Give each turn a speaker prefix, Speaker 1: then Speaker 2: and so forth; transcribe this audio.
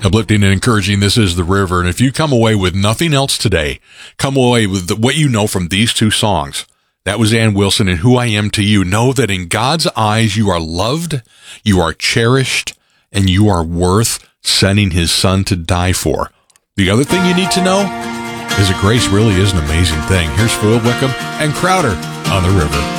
Speaker 1: uplifting and encouraging. This is The River. And if you come away with nothing else today, come away with what you know from these two songs. That was Ann Wilson and Who I Am to You. Know that in God's eyes, you are loved, you are cherished, and you are worth sending his son to die for. The other thing you need to know is that grace really is an amazing thing. Here's Phil Wickham and Crowder on The River.